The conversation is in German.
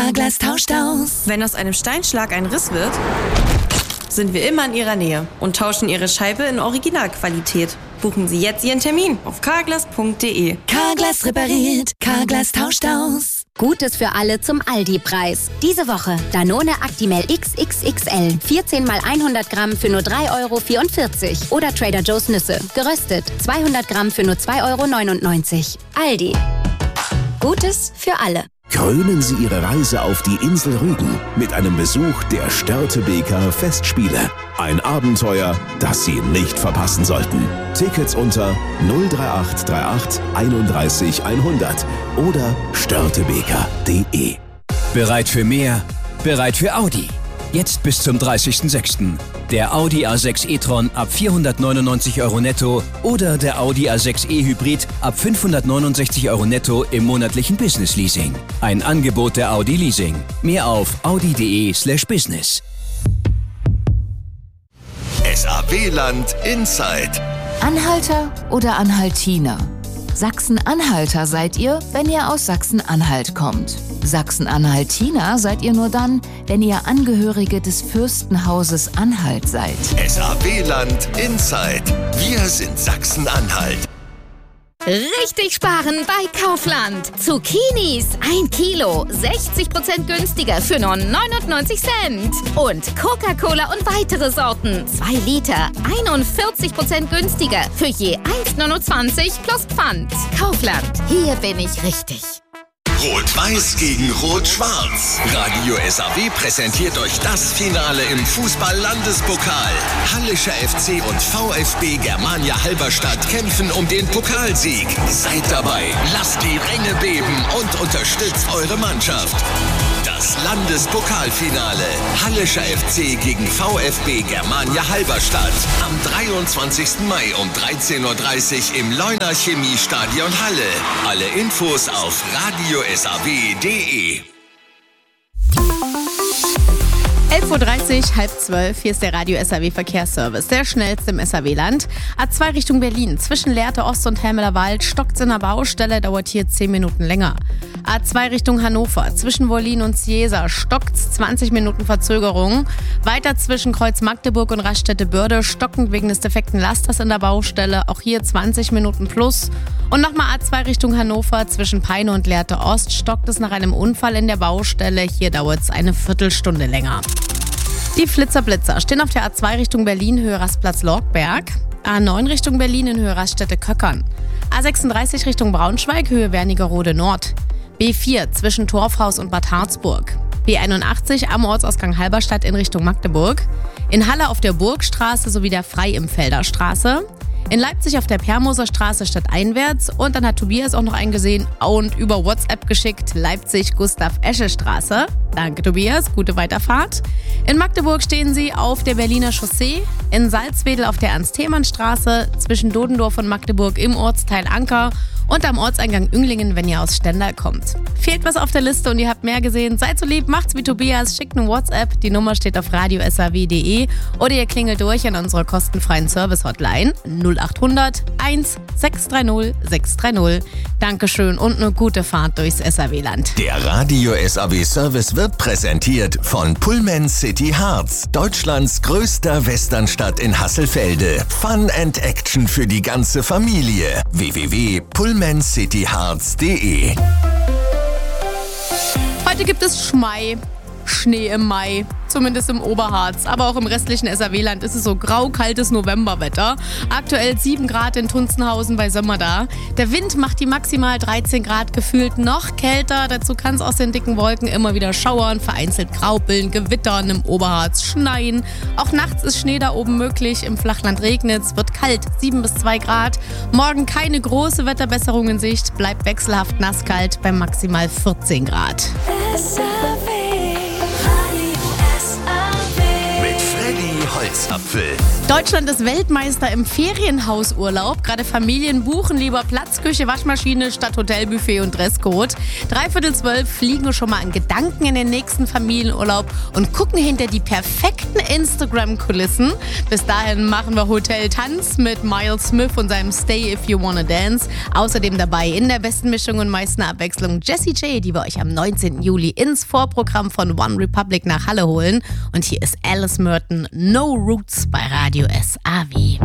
Carglass tauscht aus. Wenn aus einem Steinschlag ein Riss wird, sind wir immer in Ihrer Nähe und tauschen Ihre Scheibe in Originalqualität. Buchen Sie jetzt Ihren Termin auf carglass.de. Carglass repariert, Carglass tauscht aus. Gutes für alle zum Aldi-Preis. Diese Woche Danone Actimel XXXL. 14 mal 100 Gramm für nur 3,44 €. Oder Trader Joe's Nüsse. Geröstet. 200 Gramm für nur 2,99 €. Aldi. Gutes für alle. Krönen Sie Ihre Reise auf die Insel Rügen mit einem Besuch der Störtebeker Festspiele. Ein Abenteuer, das Sie nicht verpassen sollten. Tickets unter 03838 31 100 oder störtebeker.de. Bereit für mehr? Bereit für Audi. Jetzt bis zum 30.06. Der Audi A6 e-tron ab 499 € netto oder der Audi A6 e-Hybrid ab 569 € netto im monatlichen Business-Leasing. Ein Angebot der Audi Leasing. Mehr auf audi.de/business. SAW-Land Inside. Anhalter oder Anhaltiner? Sachsen-Anhalter seid ihr, wenn ihr aus Sachsen-Anhalt kommt. Sachsen-Anhaltiner seid ihr nur dann, wenn ihr Angehörige des Fürstenhauses Anhalt seid. SAW-Land Inside. Wir sind Sachsen-Anhalt. Richtig sparen bei Kaufland. Zucchinis 1 Kilo, 60% günstiger für nur 99 Cent. Und Coca-Cola und weitere Sorten, 2 Liter, 41% günstiger für je 1,29 plus Pfand. Kaufland, hier bin ich richtig. Rot-Weiß gegen Rot-Schwarz. Radio SAW präsentiert euch das Finale im Fußball-Landespokal. Hallischer FC und VfB Germania Halberstadt kämpfen um den Pokalsieg. Seid dabei, lasst die Ränge beben und unterstützt eure Mannschaft. Das Landespokalfinale. Hallischer FC gegen VfB Germania Halberstadt. Am 23. Mai um 13:30 Uhr im Leuner Chemiestadion Halle. Alle Infos auf radiosaw.de. 11:30 Uhr, 11:30, hier ist der Radio SAW Verkehrsservice, der schnellste im SAW-Land. A2 Richtung Berlin, zwischen Lehrte Ost und Helmeler Wald, stockt's in der Baustelle, dauert hier 10 Minuten länger. A2 Richtung Hannover, zwischen Wollin und Ciesa, stockt's 20 Minuten Verzögerung. Weiter zwischen Kreuz Magdeburg und Raststätte-Börde, stockend wegen des defekten Lasters in der Baustelle, auch hier 20 Minuten plus. Und nochmal A2 Richtung Hannover, zwischen Peine und Lehrte Ost, stockt es nach einem Unfall in der Baustelle, hier dauert es eine Viertelstunde länger. Die Flitzer-Blitzer stehen auf der A2 Richtung Berlin, Höhe Rastplatz-Lorgberg. A9 Richtung Berlin in Höhe Raststätte-Köckern. A36 Richtung Braunschweig, Höhe Wernigerode Nord. B4 zwischen Torfhaus und Bad Harzburg. B81 am Ortsausgang Halberstadt in Richtung Magdeburg. In Halle auf der Burgstraße sowie der Freiimfelder Straße. In Leipzig auf der Permoser Straße stadteinwärts. Und dann hat Tobias auch noch eingesehen und über WhatsApp geschickt, Leipzig-Gustav-Esche-Straße. Danke Tobias, gute Weiterfahrt. In Magdeburg stehen sie auf der Berliner Chaussee, in Salzwedel auf der Ernst-Thälmann-Straße, zwischen Dodendorf und Magdeburg im Ortsteil Anker und am Ortseingang Ünglingen, wenn ihr aus Stendal kommt. Fehlt was auf der Liste und ihr habt mehr gesehen? Seid so lieb, macht's wie Tobias, schickt eine WhatsApp, die Nummer steht auf radiosaw.de oder ihr klingelt durch an unserer kostenfreien Service-Hotline 0800 1630 630. Dankeschön und eine gute Fahrt durchs SAW-Land. Der Radio SAW Service wird präsentiert von Pullman City Harz, Deutschlands größter Westernstadt in Hasselfelde. Fun and Action für die ganze Familie. www.pullmancityharz.de. Heute gibt es Schnee im Mai, zumindest im Oberharz, aber auch im restlichen SAW-Land ist es so grau-kaltes Novemberwetter. Aktuell 7 Grad in Tunzenhausen bei Sömmerda. Der Wind macht die maximal 13 Grad gefühlt noch kälter. Dazu kann es aus den dicken Wolken immer wieder schauern, vereinzelt graupeln, gewittern, im Oberharz schneien. Auch nachts ist Schnee da oben möglich, im Flachland regnet es, wird kalt, 7 bis 2 Grad. Morgen keine große Wetterbesserung in Sicht, bleibt wechselhaft nasskalt bei maximal 14 Grad. Holzapfel. Eifel. Deutschland ist Weltmeister im Ferienhausurlaub. Gerade Familien buchen lieber Platzküche, Waschmaschine statt Hotelbuffet und Dresscode. 11:45 fliegen wir schon mal in Gedanken in den nächsten Familienurlaub und gucken hinter die perfekten Instagram-Kulissen. Bis dahin machen wir Hotel Tanz mit Miles Smith und seinem Stay If You Wanna Dance. Außerdem dabei in der besten Mischung und meisten Abwechslung Jessie J, die wir euch am 19. Juli ins Vorprogramm von One Republic nach Halle holen. Und hier ist Alice Merton, No Roots bei Radio SAW.